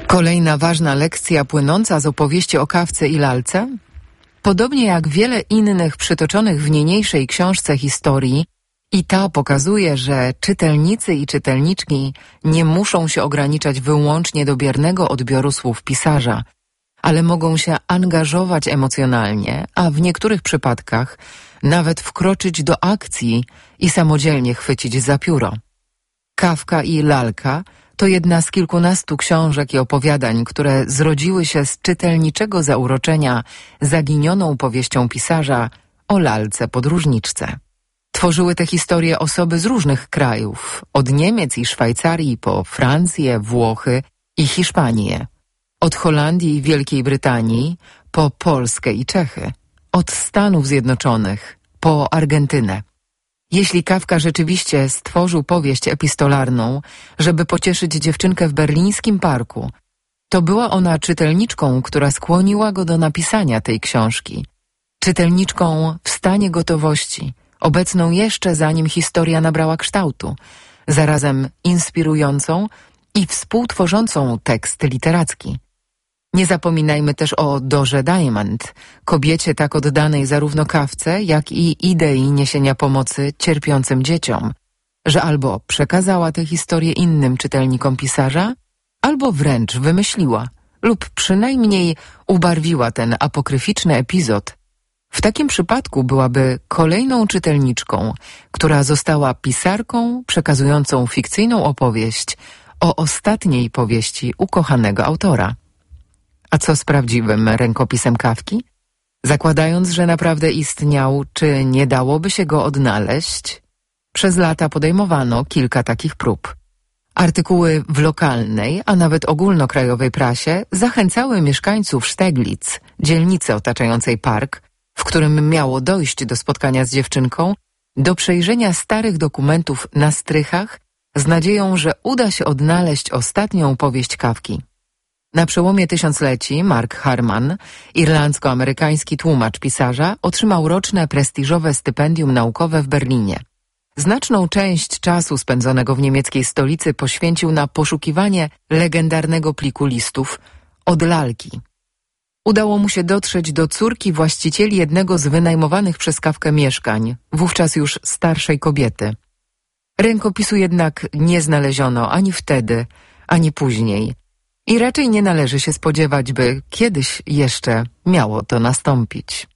Kolejna ważna lekcja płynąca z opowieści o Kawce i lalce? Podobnie jak wiele innych przytoczonych w niniejszej książce historii, i ta pokazuje, że czytelnicy i czytelniczki nie muszą się ograniczać wyłącznie do biernego odbioru słów pisarza, ale mogą się angażować emocjonalnie, a w niektórych przypadkach nawet wkroczyć do akcji i samodzielnie chwycić za pióro. Kawka i lalka to jedna z kilkunastu książek i opowiadań, które zrodziły się z czytelniczego zauroczenia zaginioną powieścią pisarza o lalce podróżniczce. Tworzyły te historie osoby z różnych krajów, od Niemiec i Szwajcarii po Francję, Włochy i Hiszpanię, od Holandii i Wielkiej Brytanii po Polskę i Czechy, od Stanów Zjednoczonych po Argentynę. Jeśli Kafka rzeczywiście stworzył powieść epistolarną, żeby pocieszyć dziewczynkę w berlińskim parku, to była ona czytelniczką, która skłoniła go do napisania tej książki. Czytelniczką w stanie gotowości, obecną jeszcze zanim historia nabrała kształtu, zarazem inspirującą i współtworzącą tekst literacki. Nie zapominajmy też o Dorze Diamond, kobiecie tak oddanej zarówno Kawce, jak i idei niesienia pomocy cierpiącym dzieciom, że albo przekazała tę historię innym czytelnikom pisarza, albo wręcz wymyśliła lub przynajmniej ubarwiła ten apokryficzny epizod. W takim przypadku byłaby kolejną czytelniczką, która została pisarką przekazującą fikcyjną opowieść o ostatniej powieści ukochanego autora. A co z prawdziwym rękopisem Kafki? Zakładając, że naprawdę istniał, czy nie dałoby się go odnaleźć? Przez lata podejmowano kilka takich prób. Artykuły w lokalnej, a nawet ogólnokrajowej prasie zachęcały mieszkańców Steglitz, dzielnicy otaczającej park, w którym miało dojść do spotkania z dziewczynką, do przejrzenia starych dokumentów na strychach z nadzieją, że uda się odnaleźć ostatnią powieść Kafki. Na przełomie tysiącleci Mark Harman, irlandzko-amerykański tłumacz pisarza, otrzymał roczne prestiżowe stypendium naukowe w Berlinie. Znaczną część czasu spędzonego w niemieckiej stolicy poświęcił na poszukiwanie legendarnego pliku listów od lalki. Udało mu się dotrzeć do córki właścicieli jednego z wynajmowanych przez Kafkę mieszkań, wówczas już starszej kobiety. Rękopisu jednak nie znaleziono ani wtedy, ani później i raczej nie należy się spodziewać, by kiedyś jeszcze miało to nastąpić.